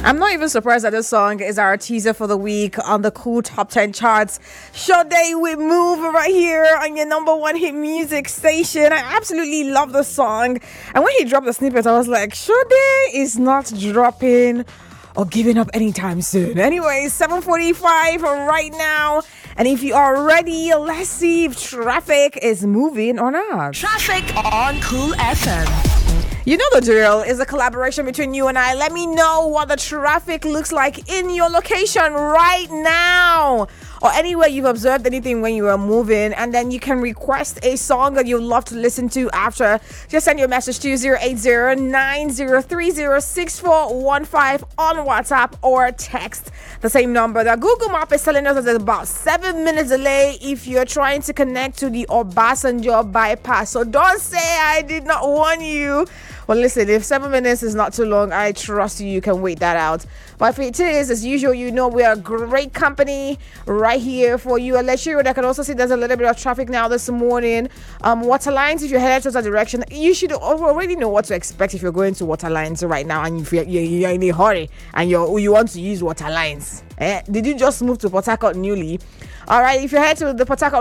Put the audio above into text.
I'm not even surprised that this song is our teaser for the week on the Cool Top 10 charts. Sade with Move right here on your number one hit music station. I absolutely love the song. And when he dropped the snippet, I was like, Sade is not dropping or giving up anytime soon. Anyway, 7:45 right now. And if you are ready, let's see if traffic is moving or not. Traffic on Cool FM. You know the drill. Is a collaboration between you and I. Let me know what the traffic looks like in your location right now, or anywhere you've observed anything when you were moving, and then you can request a song that you'd love to listen to after. Just send your message to 080-9030-6415 on WhatsApp, or text the same number. The Google Map is telling us that there's about 7 minutes delay if you're trying to connect to the Obasanjo bypass. So don't say I did not warn you. Well, listen, if 7 minutes is not too long, I trust you can wait that out. But if it is, as usual, you know we are a great company right here for you. I'll let you know. I can also see there's a little bit of traffic now this morning. Water lines, if you're headed towards that direction, you should already know what to expect if you're going to water lines right now and if you're in a hurry and you want to use water lines. Did you just move to Port Harcourt newly? All right, if you're headed to the Port Harcourt